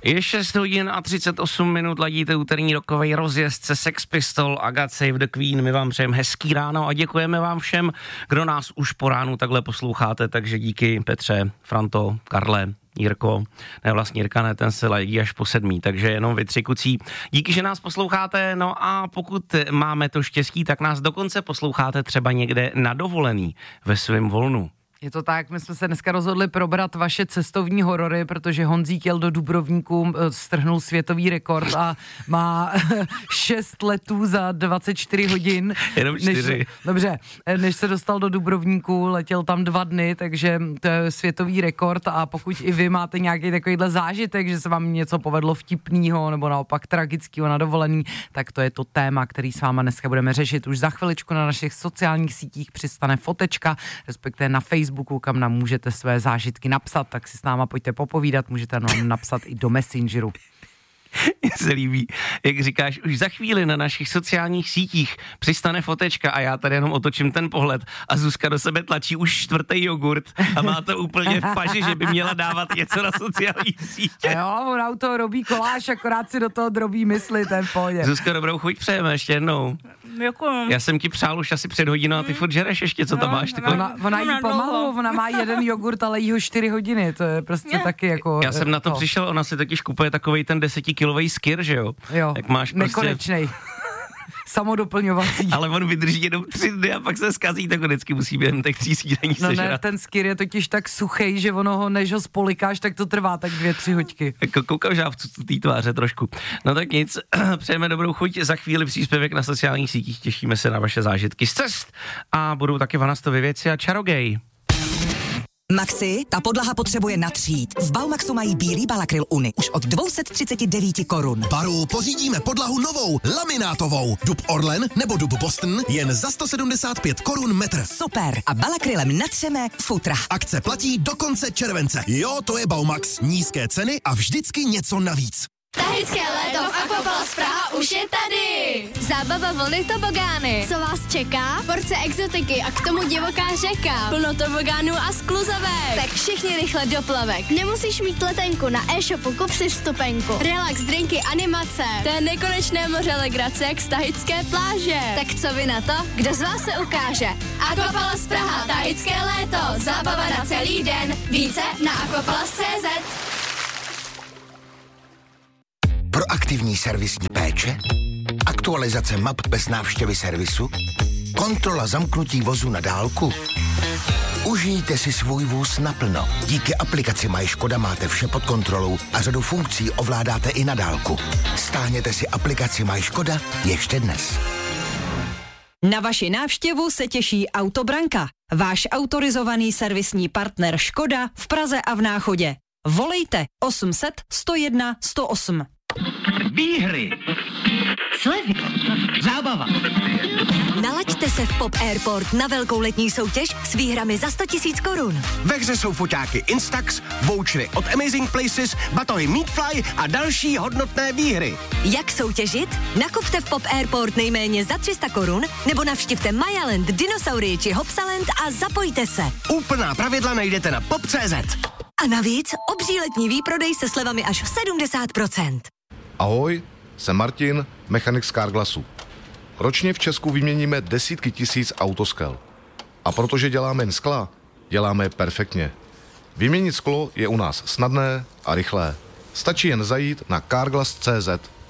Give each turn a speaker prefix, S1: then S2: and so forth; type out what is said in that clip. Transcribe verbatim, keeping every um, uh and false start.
S1: Je šest hodin a třicet osm minut, ladíte úterní rokovej rozjezd se Sex Pistol a God Save the Queen. My vám přejeme hezký ráno a děkujeme vám všem, kdo nás už po ránu takhle posloucháte, takže díky Petře, Franto, Karle, Jirko, ne vlastně Jirka, ne, ten se ladí až po sedmí, takže jenom vy tři kucí. Díky, že nás posloucháte, no a pokud máme to štěstí, tak nás dokonce posloucháte třeba někde na dovolený ve svém volnu.
S2: Je to tak, my jsme se dneska rozhodli probrat vaše cestovní horory, protože Honzík jel do Dubrovníku, strhnul světový rekord a má šest letů za dvacet čtyři hodin.
S1: Jenom čtyři.
S2: Než, dobře, než se dostal do Dubrovníku, letěl tam dva dny, takže to je světový rekord a pokud i vy máte nějaký takovýhle zážitek, že se vám něco povedlo vtipnýho nebo naopak tragického na dovolený, tak to je to téma, který s váma dneska budeme řešit. Už za chviličku na našich sociálních sítích přistane fotečka, respektive na Facebook, kam nám můžete své zážitky napsat, tak si s náma pojďte popovídat, můžete nám napsat i do Messengeru.
S1: Mně se líbí, jak říkáš, už za chvíli na našich sociálních sítích přistane fotečka a já tady jenom otočím ten pohled a Zuzka do sebe tlačí už čtvrtý jogurt a má to úplně v paži, že by měla dávat něco na sociální sítě.
S2: Jo, ona u toho robí koláž, akorát si do toho drobí mysli, ten pohodě.
S1: Zuzka, dobrou chuť přejeme ještě jednou.
S3: Děkuji.
S1: Já jsem ti přál už asi před hodinou a ty furt žereš ještě, co tam máš.
S2: Ona, ona jí pomalu, ona má jeden jogurt, ale jí ho čtyři hodiny, to je prostě taky jako...
S1: Já jsem na to, to přišel, ona si totiž kupuje takovej ten desetikilový skyr, že jo?
S2: Jo,
S1: jak máš prostě...
S2: nekonečnej. Samodoplňovací.
S1: Ale on vydrží jenom tři dny a pak se zkazí, tak vždycky musí během těch tří snídaní
S2: No
S1: sežrat.
S2: ne, ten skyr je totiž tak suchej, že ono ho, než ho spolikáš, tak to trvá tak dvě, tři hoďky.
S1: Jako koukám žávcu tý tváře trošku. No tak nic, přejeme dobrou chuť, za chvíli příspěvek na sociálních sítích, těšíme se na vaše zážitky z cest a budou taky vanastovy věci a čarogej.
S4: Maxi, ta podlaha potřebuje natřít. V Baumaxu mají bílý Balakryl Uni už od dvě stě třicet devět korun.
S5: Baru, pořídíme podlahu novou, laminátovou. Dub Orlen nebo dub Boston jen za sto sedmdesát pět korun metr.
S4: Super. A Balakrylem natřeme futra.
S5: Akce platí do konce července. Jo, to je Baumax. Nízké ceny a vždycky něco navíc.
S6: Tahické léto v Aquapalace Praha už je tady! Zábava, vlny, tobogány. Co vás čeká? Porce exotiky a k tomu divoká řeka. Plno tobogánů a skluzavek. Tak všichni rychle do plavek. Nemusíš mít letenku, na e-shopu kup si vstupenku. Relax, drinky, animace. To je nekonečné moře legrace jak z tahické pláže. Tak co vy na to? Kdo z vás se ukáže? Aquapalace Praha, tahické léto. Zábava na celý den. Více na aquapalace tečka cé zet.
S7: Proaktivní servisní péče, aktualizace map bez návštěvy servisu, kontrola zamknutí vozu na dálku. Užijte si svůj vůz naplno. Díky aplikaci Maj Škoda máte vše pod kontrolou a řadu funkcí ovládáte i na dálku. Stáhněte si aplikaci Maj Škoda ještě dnes.
S8: Na vaši návštěvu se těší Autobranka, váš autorizovaný servisní partner Škoda v Praze a v Náchodě. Volejte osm set sto jedna sto osm.
S1: Výhry,
S8: Slevy,
S1: zábava.
S4: Nalaďte se v Pop Airport na velkou letní soutěž s výhrami za sto tisíc korun.
S5: Ve hře jsou foťáky Instax, vouchery od Amazing Places, batohy Meatfly a další hodnotné výhry.
S4: Jak soutěžit? Nakupte v Pop Airport nejméně za tři sta korun nebo navštivte Mayaland, Dinosaurii či Hopsaland a zapojte se.
S5: Úplná pravidla najdete na pop tečka cé zet.
S4: A navíc obří letní výprodej se slevami až sedmdesát procent.
S9: Ahoj, jsem Martin, mechanik z Carglassu. Ročně v Česku vyměníme desítky tisíc autoskel. A protože děláme jen skla, děláme je perfektně. Vyměnit sklo je u nás snadné a rychlé. Stačí jen zajít na carglass tečka cé zet.